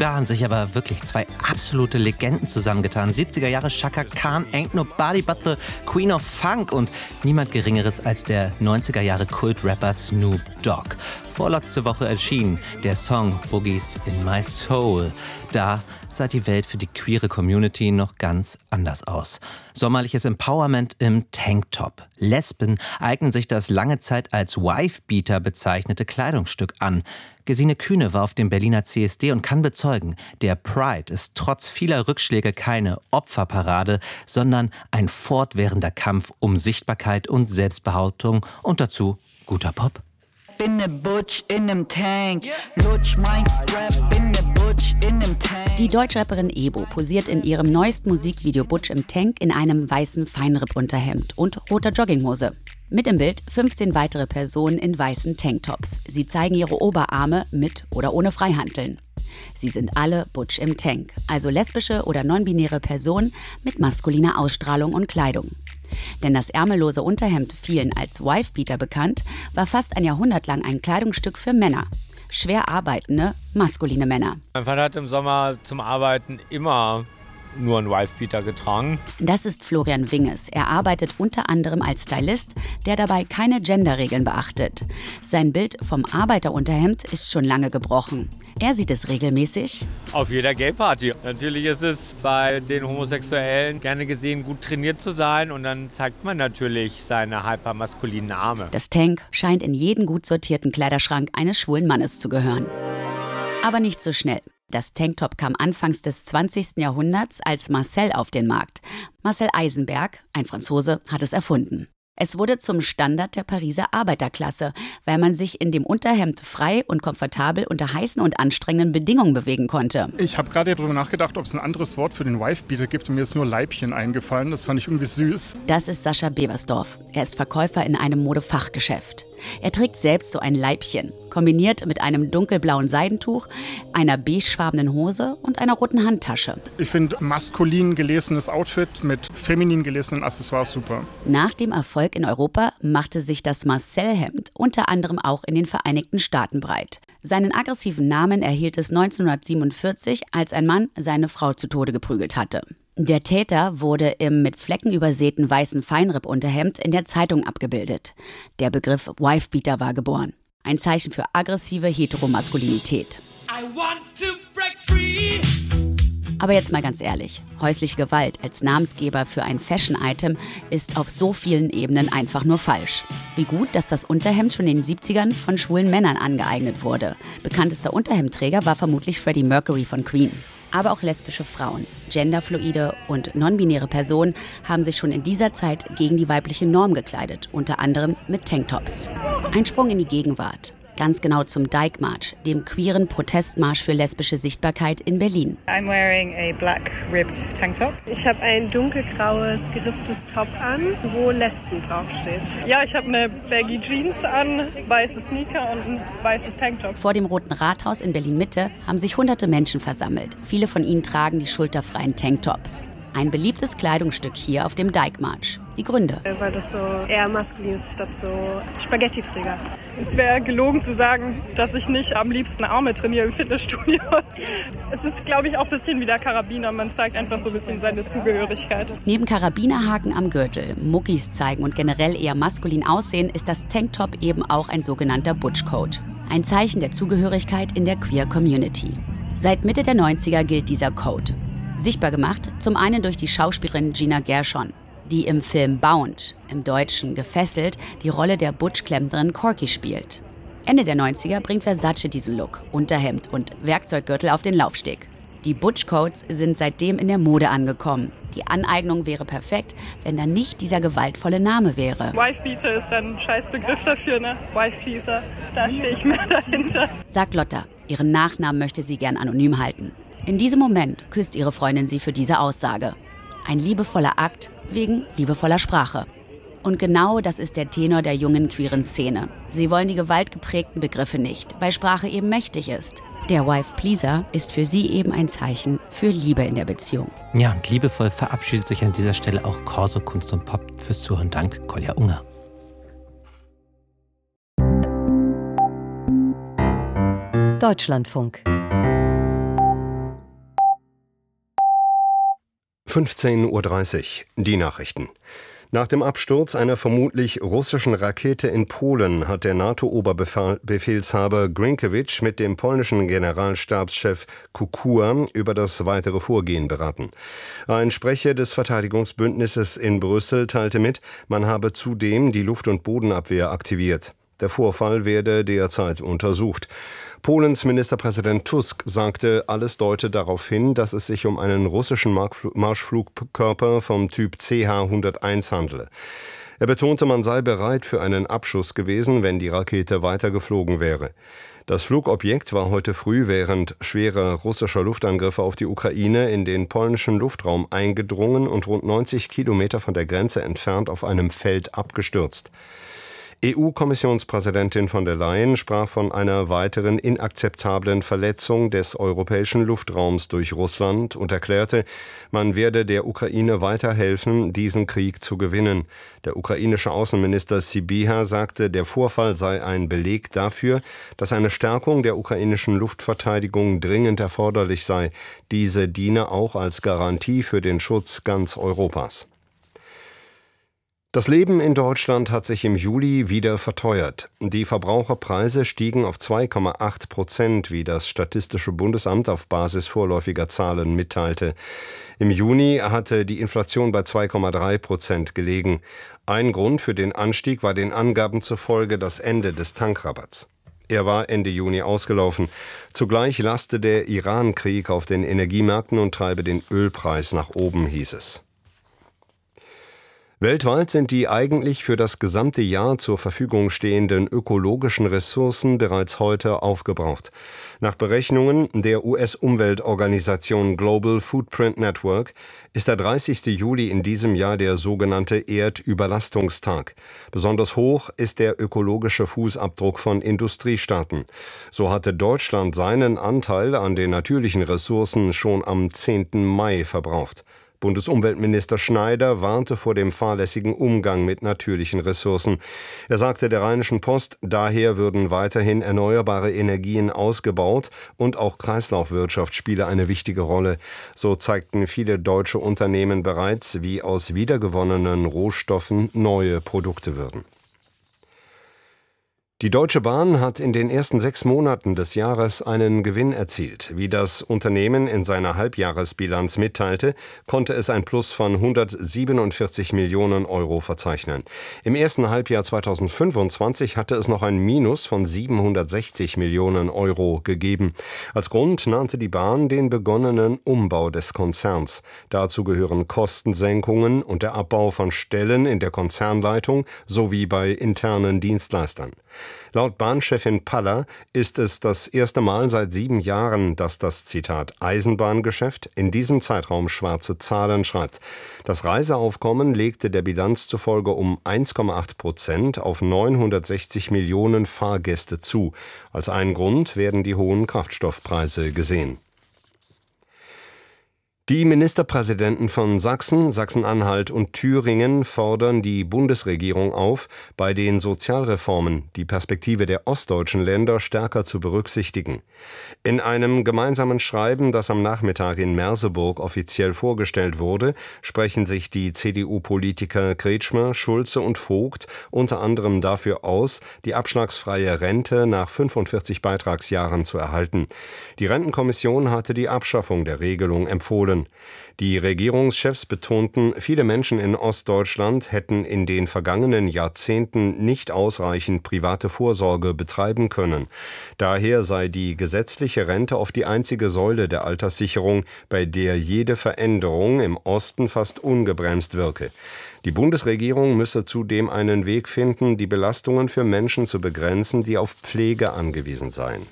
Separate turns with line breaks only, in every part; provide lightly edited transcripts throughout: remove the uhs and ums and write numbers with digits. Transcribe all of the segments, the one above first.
Da haben sich aber wirklich zwei absolute Legenden zusammengetan. 70er Jahre Chaka Khan, Ain't Nobody But The Queen of Funk und niemand Geringeres als der 90er Jahre Kultrapper Snoop Dogg. Vorletzte Woche erschien der Song Boogies in My Soul. Da sah die Welt für die queere Community noch ganz anders aus. Sommerliches Empowerment im Tanktop. Lesben eignen sich das lange Zeit als Wifebeater bezeichnete Kleidungsstück an. Gesine Kühne war auf dem Berliner CSD und kann bezeugen, der Pride ist trotz vieler Rückschläge keine Opferparade, sondern ein fortwährender Kampf um Sichtbarkeit und Selbstbehauptung und dazu guter Pop.
Bin ne Butch in nem Tank, lutsch mein Strap, bin ne Butch in nem Tank.
Die Deutschrapperin Ebo posiert in ihrem neuesten Musikvideo Butch im Tank in einem weißen Feinripp-Unterhemd und roter Jogginghose. Mit im Bild 15 weitere Personen in weißen Tanktops. Sie zeigen ihre Oberarme mit oder ohne Freihanteln. Sie sind alle Butch im Tank, also lesbische oder non-binäre Personen mit maskuliner Ausstrahlung und Kleidung. Denn das ärmellose Unterhemd, vielen als Wifebeater bekannt, war fast ein Jahrhundert lang ein Kleidungsstück für Männer. Schwer arbeitende, maskuline Männer.
Mein Vater hat im Sommer zum Arbeiten immer nur einen Wifebeater getragen.
Das ist Florian Winges. Er arbeitet unter anderem als Stylist, der dabei keine Genderregeln beachtet. Sein Bild vom Arbeiterunterhemd ist schon lange gebrochen. Er sieht es regelmäßig
Auf jeder Gay-Party. Natürlich ist es bei den Homosexuellen gerne gesehen, gut trainiert zu sein. Und dann zeigt man natürlich seine hypermaskulinen Arme.
Das Tank scheint in jeden gut sortierten Kleiderschrank eines schwulen Mannes zu gehören. Aber nicht so schnell. Das Tanktop kam anfangs des 20. Jahrhunderts als Marcel auf den Markt. Marcel Eisenberg, ein Franzose, hat es erfunden. Es wurde zum Standard der Pariser Arbeiterklasse, weil man sich in dem Unterhemd frei und komfortabel unter heißen und anstrengenden Bedingungen bewegen konnte.
Ich habe gerade darüber nachgedacht, ob es ein anderes Wort für den Wifebeater gibt und mir ist nur Leibchen eingefallen. Das fand ich irgendwie süß.
Das ist Sascha Bebersdorf. Er ist Verkäufer in einem Modefachgeschäft. Er trägt selbst so ein Leibchen, kombiniert mit einem dunkelblauen Seidentuch, einer beigefarbenen Hose und einer roten Handtasche.
Ich finde maskulin gelesenes Outfit mit feminin gelesenen Accessoires super.
Nach dem Erfolg in Europa machte sich das Marcel-Hemd unter anderem auch in den Vereinigten Staaten breit. Seinen aggressiven Namen erhielt es 1947, als ein Mann seine Frau zu Tode geprügelt hatte. Der Täter wurde im mit Flecken übersäten weißen Feinripp-Unterhemd in der Zeitung abgebildet. Der Begriff Wifebeater war geboren. Ein Zeichen für aggressive Heteromaskulinität.
I want to break free.
Aber jetzt mal ganz ehrlich, häusliche Gewalt als Namensgeber für ein Fashion-Item ist auf so vielen Ebenen einfach nur falsch. Wie gut, dass das Unterhemd schon in den 70ern von schwulen Männern angeeignet wurde. Bekanntester Unterhemdträger war vermutlich Freddie Mercury von Queen. Aber auch lesbische Frauen, genderfluide und non-binäre Personen haben sich schon in dieser Zeit gegen die weibliche Norm gekleidet, unter anderem mit Tanktops. Ein Sprung in die Gegenwart. Ganz genau zum Dyke March, dem queeren Protestmarsch für lesbische Sichtbarkeit in Berlin.
I'm wearing a black ribbed tank top.
Ich habe ein dunkelgraues, geripptes Top an, wo Lesben draufsteht. Ja, ich habe eine Baggy Jeans an, weiße Sneaker und ein weißes Tanktop.
Vor dem Roten Rathaus in Berlin-Mitte haben sich hunderte Menschen versammelt. Viele von ihnen tragen die schulterfreien Tanktops. Ein beliebtes Kleidungsstück hier auf dem Dyke March. Die Gründe.
Weil das so eher maskulin ist statt so Spaghetti-Träger. Es wäre gelogen zu sagen, dass ich nicht am liebsten Arme trainiere im Fitnessstudio. Es ist, glaube ich, auch ein bisschen wie der Karabiner. Man zeigt einfach so ein bisschen seine Zugehörigkeit.
Neben Karabinerhaken am Gürtel, Muckis zeigen und generell eher maskulin aussehen, ist das Tanktop eben auch ein sogenannter Butch-Code. Ein Zeichen der Zugehörigkeit in der Queer Community. Seit Mitte der 90er gilt dieser Code. Sichtbar gemacht, zum einen durch die Schauspielerin Gina Gershon, die im Film Bound, im Deutschen Gefesselt, die Rolle der Butch-Klempnerin Corky spielt. Ende der 90er bringt Versace diesen Look, Unterhemd und Werkzeuggürtel auf den Laufsteg. Die Butch-Codes sind seitdem in der Mode angekommen. Die Aneignung wäre perfekt, wenn da nicht dieser gewaltvolle Name wäre.
Wifebeater ist ein scheiß Begriff dafür, ne? Wifepleaser, da stehe ich mehr dahinter.
Sagt Lotta, ihren Nachnamen möchte sie gern anonym halten. In diesem Moment küsst ihre Freundin sie für diese Aussage. Ein liebevoller Akt wegen liebevoller Sprache. Und genau das ist der Tenor der jungen queeren Szene. Sie wollen die gewaltgeprägten Begriffe nicht, weil Sprache eben mächtig ist. Der Wife-Pleaser ist für sie eben ein Zeichen für Liebe in der Beziehung.
Ja, und liebevoll verabschiedet sich an dieser Stelle auch Corso Kunst und Pop fürs Zuhören. Dank Kolja Unger.
Deutschlandfunk. 15:30 Uhr. Die Nachrichten. Nach dem Absturz einer vermutlich russischen Rakete in Polen hat der NATO-Oberbefehlshaber Grynkewicz mit dem polnischen Generalstabschef Kukua über das weitere Vorgehen beraten. Ein Sprecher des Verteidigungsbündnisses in Brüssel teilte mit, man habe zudem die Luft- und Bodenabwehr aktiviert. Der Vorfall werde derzeit untersucht. Polens Ministerpräsident Tusk sagte, alles deute darauf hin, dass es sich um einen russischen Marschflugkörper vom Typ CH-101 handele. Er betonte, man sei bereit für einen Abschuss gewesen, wenn die Rakete weitergeflogen wäre. Das Flugobjekt war heute früh während schwerer russischer Luftangriffe auf die Ukraine in den polnischen Luftraum eingedrungen und rund 90 Kilometer von der Grenze entfernt auf einem Feld abgestürzt. EU-Kommissionspräsidentin von der Leyen sprach von einer weiteren inakzeptablen Verletzung des europäischen Luftraums durch Russland und erklärte, man werde der Ukraine weiterhelfen, diesen Krieg zu gewinnen. Der ukrainische Außenminister Sybiha sagte, der Vorfall sei ein Beleg dafür, dass eine Stärkung der ukrainischen Luftverteidigung dringend erforderlich sei. Diese diene auch als Garantie für den Schutz ganz Europas. Das Leben in Deutschland hat sich im Juli wieder verteuert. Die Verbraucherpreise stiegen auf 2,8%, wie das Statistische Bundesamt auf Basis vorläufiger Zahlen mitteilte. Im Juni hatte die Inflation bei 2,3% gelegen. Ein Grund für den Anstieg war den Angaben zufolge das Ende des Tankrabatts. Er war Ende Juni ausgelaufen. Zugleich laste der Iran-Krieg auf den Energiemärkten und treibe den Ölpreis nach oben, hieß es. Weltweit sind die eigentlich für das gesamte Jahr zur Verfügung stehenden ökologischen Ressourcen bereits heute aufgebraucht. Nach Berechnungen der US-Umweltorganisation Global Footprint Network ist der 30. Juli in diesem Jahr der sogenannte Erdüberlastungstag. Besonders hoch ist der ökologische Fußabdruck von Industriestaaten. So hatte Deutschland seinen Anteil an den natürlichen Ressourcen schon am 10. Mai verbraucht. Bundesumweltminister Schneider warnte vor dem fahrlässigen Umgang mit natürlichen Ressourcen. Er sagte der Rheinischen Post, daher würden weiterhin erneuerbare Energien ausgebaut und auch Kreislaufwirtschaft spiele eine wichtige Rolle. So zeigten viele deutsche Unternehmen bereits, wie aus wiedergewonnenen Rohstoffen neue Produkte würden. Die Deutsche Bahn hat in den ersten 6 Monaten des Jahres einen Gewinn erzielt. Wie das Unternehmen in seiner Halbjahresbilanz mitteilte, konnte es ein Plus von 147 Millionen Euro verzeichnen. Im ersten Halbjahr 2025 hatte es noch ein Minus von 760 Millionen Euro gegeben. Als Grund nannte die Bahn den begonnenen Umbau des Konzerns. Dazu gehören Kostensenkungen und der Abbau von Stellen in der Konzernleitung sowie bei internen Dienstleistern. Laut Bahnchefin Paller ist es das erste Mal seit 7 Jahren, dass das, Zitat, Eisenbahngeschäft in diesem Zeitraum schwarze Zahlen schreibt. Das Reiseaufkommen legte der Bilanz zufolge um 1,8% auf 960 Millionen Fahrgäste zu. Als ein Grund werden die hohen Kraftstoffpreise gesehen. Die Ministerpräsidenten von Sachsen, Sachsen-Anhalt und Thüringen fordern die Bundesregierung auf, bei den Sozialreformen die Perspektive der ostdeutschen Länder stärker zu berücksichtigen. In einem gemeinsamen Schreiben, das am Nachmittag in Merseburg offiziell vorgestellt wurde, sprechen sich die CDU-Politiker Kretschmer, Schulze und Vogt unter anderem dafür aus, die abschlagsfreie Rente nach 45 Beitragsjahren zu erhalten. Die Rentenkommission hatte die Abschaffung der Regelung empfohlen. Die Regierungschefs betonten, viele Menschen in Ostdeutschland hätten in den vergangenen Jahrzehnten nicht ausreichend private Vorsorge betreiben können. Daher sei die gesetzliche Rente oft die einzige Säule der Alterssicherung, bei der jede Veränderung im Osten fast ungebremst wirke. Die Bundesregierung müsse zudem einen Weg finden, die Belastungen für Menschen zu begrenzen, die auf Pflege angewiesen seien.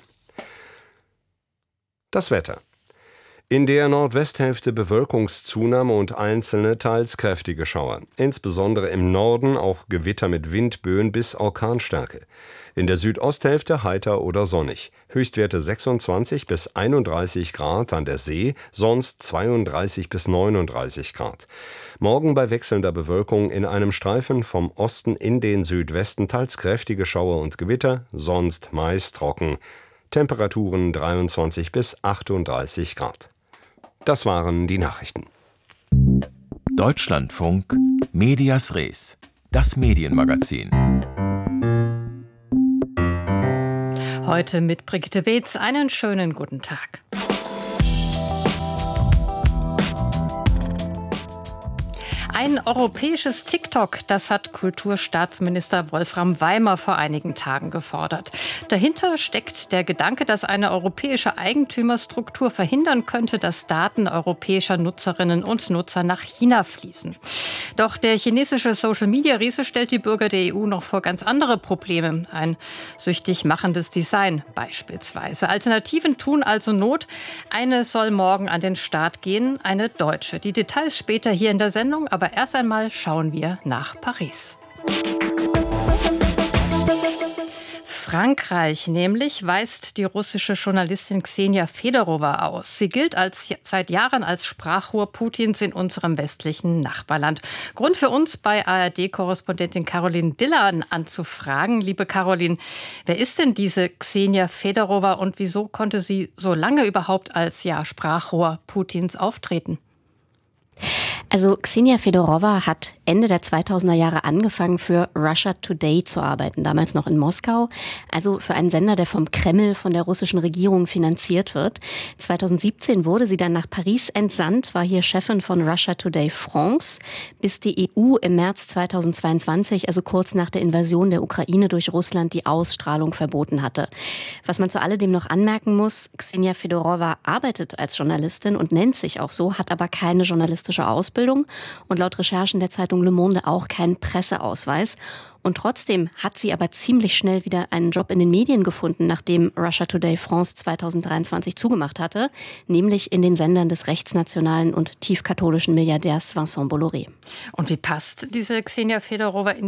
Das Wetter. In der Nordwesthälfte Bewölkungszunahme und einzelne, teils kräftige Schauer. Insbesondere im Norden auch Gewitter mit Windböen bis Orkanstärke. In der Südosthälfte heiter oder sonnig. Höchstwerte 26 bis 31 Grad an der See, sonst 32 bis 39 Grad. Morgen bei wechselnder Bewölkung in einem Streifen vom Osten in den Südwesten teils kräftige Schauer und Gewitter, sonst meist trocken. Temperaturen 23 bis 38 Grad. Das waren die Nachrichten.
Deutschlandfunk Medias Res, das Medienmagazin.
Heute mit Brigitte Beetz. Einen schönen guten Tag. Ein europäisches TikTok, das hat Kulturstaatsminister Wolfram Weimer vor einigen Tagen gefordert. Dahinter steckt der Gedanke, dass eine europäische Eigentümerstruktur verhindern könnte, dass Daten europäischer Nutzerinnen und Nutzer nach China fließen. Doch der chinesische Social-Media-Riese stellt die Bürger der EU noch vor ganz andere Probleme. Ein süchtig machendes Design beispielsweise. Alternativen tun also Not. Eine soll morgen an den Start gehen, eine deutsche. Die Details später hier in der Sendung, aber erst einmal schauen wir nach Paris. Frankreich nämlich weist die russische Journalistin Ksenia Fedorova aus. Sie gilt seit Jahren als Sprachrohr Putins in unserem westlichen Nachbarland. Grund für uns, bei ARD-Korrespondentin Caroline Diller anzufragen. Liebe Caroline, wer ist denn diese Ksenia Fedorova und wieso konnte sie so lange überhaupt als Sprachrohr Putins auftreten?
Also Ksenia Fedorova hat Ende der 2000er Jahre angefangen, für Russia Today zu arbeiten, damals noch in Moskau, also für einen Sender, der vom Kreml, von der russischen Regierung finanziert wird. 2017 wurde sie dann nach Paris entsandt, war hier Chefin von Russia Today France, bis die EU im März 2022, also kurz nach der Invasion der Ukraine durch Russland, die Ausstrahlung verboten hatte. Was man zu alledem noch anmerken muss, Ksenia Fedorova arbeitet als Journalistin und nennt sich auch so, hat aber keine journalistische Ausbildung und laut Recherchen der Zeitung Le Monde auch keinen Presseausweis. Und trotzdem hat sie aber ziemlich schnell wieder einen Job in den Medien gefunden, nachdem Russia Today France 2023 zugemacht hatte, nämlich in den Sendern des rechtsnationalen und tiefkatholischen Milliardärs Vincent Bolloré.
Und wie passt diese Ksenia Fedorova in